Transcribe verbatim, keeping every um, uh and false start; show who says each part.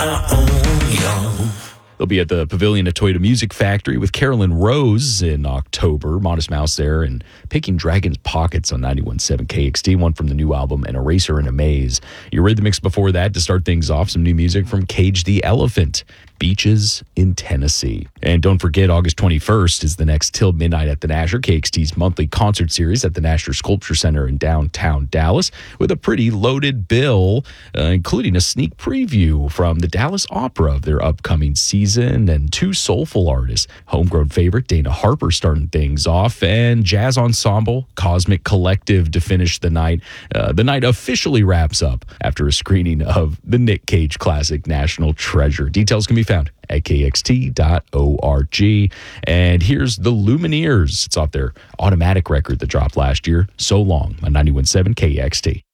Speaker 1: They'll be at the Pavilion at Toyota Music Factory with Carolyn Rose in October. Modest Mouse there and Picking Dragon's Pockets on ninety-one point seven K X T, one from the new album, An Eraser and a Maze. Your Rhythmics before that to start things off, some new music from Cage the Elephant, Beaches in Tennessee. And don't forget, August twenty-first is the next Till Midnight at the Nasher, K X T's monthly concert series at the Nasher Sculpture Center in downtown Dallas, with a pretty loaded bill, uh, including a sneak preview from the Dallas Opera of their upcoming season and two soulful artists, homegrown favorite Dana Harper starting things off, and jazz ensemble Cosmic Collective to finish the night. Uh, the night officially wraps up after a screening of the Nick Cage classic National Treasure. Details can be found at K X T dot org. And here's the Lumineers. It's off their Automatic record that dropped last year, So Long, on ninety-one point seven K X T.